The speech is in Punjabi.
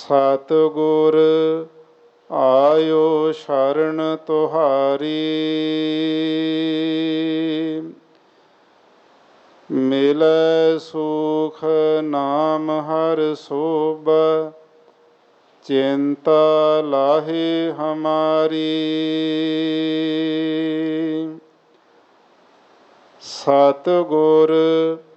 ਸਤਿਗੁਰ ਆਇਓ ਸ਼ਰਨ ਤੁਹਾਰੀ, ਮਿਲੈ ਸੁਖ ਨਾਮ ਹਰਿ ਸੋਭਾ, ਚਿੰਤਾ ਲਾਹੀ ਹਮਾਰੀ। ਸਤਿਗੁਰ